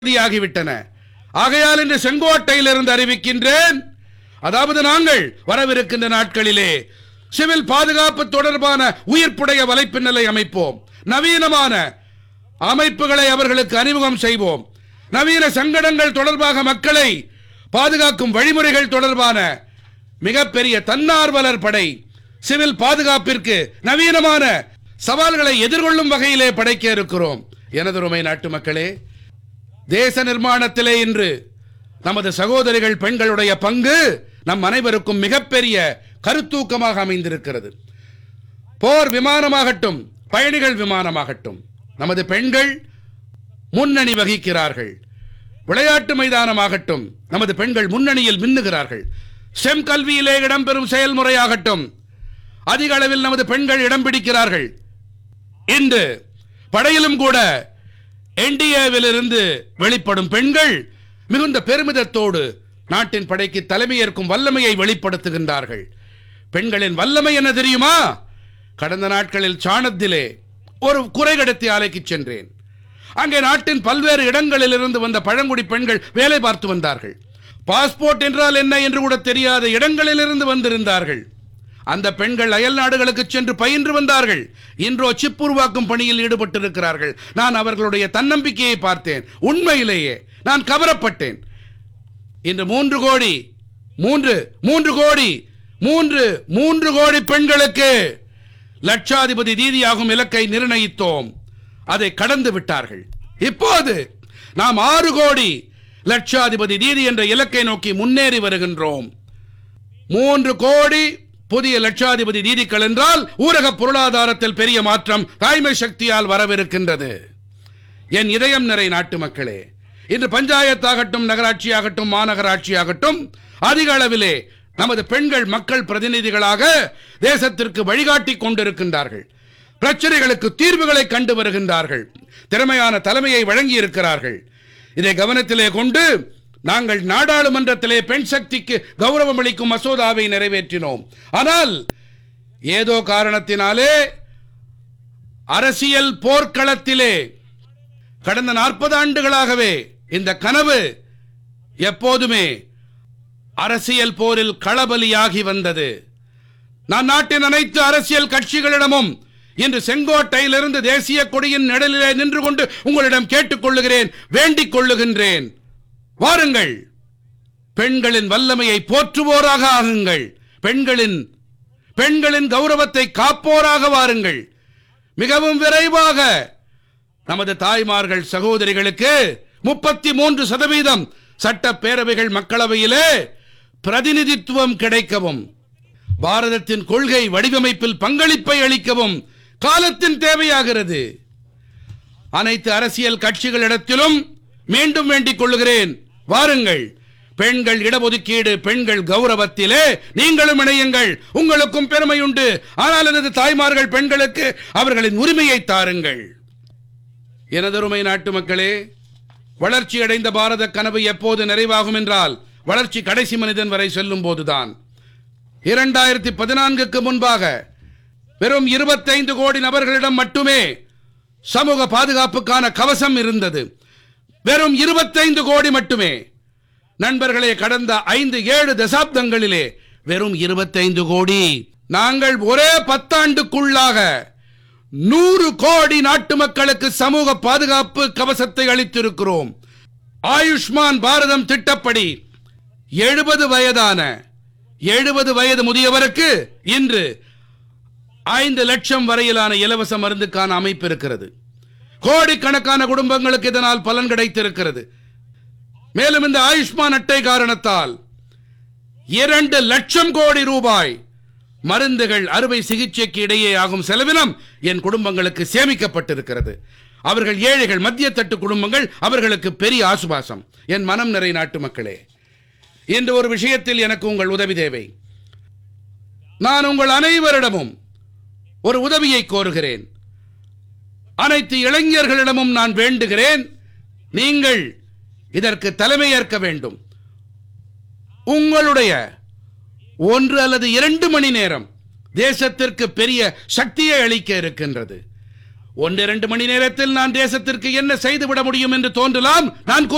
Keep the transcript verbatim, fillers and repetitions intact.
ஆகிவிட்டன. ஆகையால் இன்று செங்கோட்டையிலிருந்து அறிவிக்கின்றேன், அதாவது நாங்கள் வரவிருக்கின்ற நாட்களிலே சிவில் பாதுகாப்பு தொடர்பான உயிர்ப்புடைய வலைப்பின்னலை அமைப்போம். நவீனமான அமைப்புகளை அவர்களுக்கு அறிமுகம் செய்வோம். நவீன சங்கடங்கள் தொடர்பாக மக்களை பாதுகாக்கும் வழிமுறைகள் தொடர்பான மிகப்பெரிய தன்னார்வலர் படை சிவில் பாதுகாப்பிற்கு நவீனமான சவால்களை எதிர்கொள்ளும் வகையிலே படைக்க இருக்கிறோம். எனதருமை நாட்டு மக்களே, தேச நிர்மாணத்திலே இன்று நமது சகோதரிகள் பெண்களுடைய பங்கு நம் அனைவருக்கும் மிகப்பெரிய கருத்தூக்கமாக அமைந்திருக்கிறது. போர் விமானமாகட்டும், பயணிகள் விமானமாகட்டும், நமது பெண்கள் முன்னணி வகிக்கிறார்கள். விளையாட்டு மைதானமாகட்டும், நமது பெண்கள் முன்னணியில் மின்னுகிறார்கள். செம் கல்வியிலே இடம்பெறும் செயல்முறையாகட்டும், அதிக அளவில் நமது பெண்கள் இடம் பிடிக்கிறார்கள். இன்று படையிலும் கூட என்டிஏவில் இருந்து வெளிப்படும் பெண்கள் மிகுந்த பெருமிதத்தோடு நாட்டின் படைக்கு தலைமையேற்கும் வல்லமையை வெளிப்படுத்துகின்றார்கள். பெண்களின் வல்லமை என்ன தெரியுமா? கடந்த நாட்களில் சாணத்திலே ஒரு குறைகடத்தி ஆலைக்கு சென்றேன். அங்கே நாட்டின் பல்வேறு இடங்களில் இருந்து வந்த பழங்குடி பெண்கள் வேலை பார்த்து வந்தார்கள். பாஸ்போர்ட் என்றால் என்ன என்று கூட தெரியாத இடங்களில் இருந்து வந்திருந்தார்கள். அந்த பெண்கள் அயல் நாடுகளுக்கு சென்று பயின்று வந்தார்கள். இன்றோ சிப் உருவாக்கும் பணியில் ஈடுபட்டிருக்கிறார்கள். நான் அவர்களுடைய தன்னம்பிக்கையை பார்த்தேன். உண்மையிலேயே நான் கவரப்பட்டேன். இன்று மூன்று கோடி மூன்று மூன்று கோடி மூன்று மூன்று கோடி பெண்களுக்கு லட்சாதிபதி தீதியாகும் இலக்கை நிர்ணயித்தோம். அதை கடந்து விட்டார்கள். இப்போது நாம் ஆறு கோடி லட்சாதிபதி தீதி என்ற இலக்கை நோக்கி முன்னேறி வருகின்றோம். மூன்று கோடி புதிய லட்சாதிபதி தீதிகள் என்றால் ஊரக பொருளாதாரத்தில் பெரிய மாற்றம் தாய்மை சக்தியால் வரவிருக்கின்றது. என் இதயம் நிறை நாட்டு மக்களே, இன்று பஞ்சாயத்தாகட்டும், நகராட்சியாகட்டும், மாநகராட்சியாகட்டும், அதிக அளவிலே நமது பெண்கள் மக்கள் பிரதிநிதிகளாக தேசத்திற்கு வழிகாட்டி கொண்டிருக்கின்றார்கள். பிரச்சனைகளுக்கு தீர்வுகளை கண்டு வருகின்றார்கள். திறமையான தலைமையை வழங்கி இருக்கிறார்கள். இதை கவனத்திலே கொண்டு நாங்கள் நாடாளுமன்றத்திலே பெண் சக்திக்கு கௌரவம் அளிக்கும் மசோதாவை நிறைவேற்றினோம். ஆனால் ஏதோ காரணத்தினாலே அரசியல் போர்க்களத்திலே கடந்த நாற்பது ஆண்டுகளாகவே இந்த கனவு எப்போதுமே அரசியல் போரில் களபலியாகி வந்தது. நான் நாட்டின் அனைத்து அரசியல் கட்சிகளிடமும் இன்று செங்கோட்டையிலிருந்து தேசிய கொடியின் நிழலிலே நின்று கொண்டு உங்களிடம் கேட்டுக் கொள்ளுகிறேன், வேண்டிக் கொள்ளுகின்றேன். வாருங்கள், பெண்களின் வல்லமையை போற்றுவோராக ஆகுங்கள். பெண்களின் பெண்களின் கௌரவத்தை காப்போராக வாருங்கள். மிகவும் விரைவாக நமது தாய்மார்கள் சகோதரிகளுக்கு முப்பத்தி மூன்று சதவீதம் சட்டப்பேரவைகள் மக்களவையிலே பிரதிநிதித்துவம் கிடைக்கவும், பாரதத்தின் கொள்கை வடிவமைப்பில் பங்களிப்பை அளிக்கவும் காலத்தின் தேவையாகிறது. அனைத்து அரசியல் கட்சிகளிடத்திலும் மீண்டும் வேண்டிக் கொள்ளுகிறேன், வாருங்கள். பெண்கள் இடஒதுக்கீடு, பெண்கள் கௌரவத்திலே நீங்களும் இணையுங்கள். உங்களுக்கும் பெருமை உண்டு. ஆனால் எனது தாய்மார்கள் பெண்களுக்கு அவர்களின் உரிமையை தாருங்கள். எனதருமை நாட்டு மக்களே, வளர்ச்சி அடைந்த பாரத கனவு எப்போது நிறைவாகும் என்றால் வளர்ச்சி கடைசி மனிதன் வரை செல்லும் போதுதான். இரண்டாயிரத்தி பதினான்குக்கு முன்பாக வெறும் இருபத்தைந்து கோடி நபர்களிடம் மட்டுமே சமூக பாதுகாப்புக்கான கவசம் இருந்தது. வெறும் இருபத்தைந்து கோடி மட்டுமே. நண்பர்களே, கடந்த ஐந்து ஏழு தசாப்தங்களிலே வெறும் இருபத்தைந்து கோடி. நாங்கள் ஒரே பத்தாண்டுக்குள்ளாக நூறு கோடி நாட்டு மக்களுக்கு சமூக பாதுகாப்பு கவசத்தை அளித்திருக்கிறோம். ஆயுஷ்மான் பாரதம் திட்டப்படி எழுபது வயதான எழுபது வயது முதியவருக்கு இன்று ஐந்து லட்சம் வரையிலான இலவச மருந்துக்கான அமைப்பு இருக்கிறது. கோடிக்கணக்கான குடும்பங்களுக்கு இதனால் பலன் கிடைத்திருக்கிறது. மேலும் இந்த ஆயுஷ்மான் அட்டை காரணத்தால் இரண்டு லட்சம் கோடி ரூபாய் மருந்துகள், அறுவை சிகிச்சைக்கு இடையே ஆகும் செலவினம் என் குடும்பங்களுக்கு சேமிக்கப்பட்டிருக்கிறது. அவர்கள் ஏழைகள், மத்திய தட்டு குடும்பங்கள், அவர்களுக்கு பெரிய ஆசுவாசம். என் மனம் நிறை நாட்டு மக்களே, இன்று ஒரு விஷயத்தில் எனக்கு உங்கள் உதவி தேவை. நான் உங்கள் அனைவரிடமும் ஒரு உதவியை கோருகிறேன். அனைத்து இளைஞர்களிடமும் நான் வேண்டுகிறேன், நீங்கள் இதற்கு தலைமையேற்க வேண்டும். உங்களுடைய ஒன்று அல்லது இரண்டு மணி நேரம் தேசத்திற்கு பெரிய சக்தியை அளிக்க இருக்கின்றது. ஒன்று இரண்டு மணி நேரத்தில் நான் தேசத்திற்கு என்ன செய்துவிட முடியும் என்று தோன்றலாம். நான்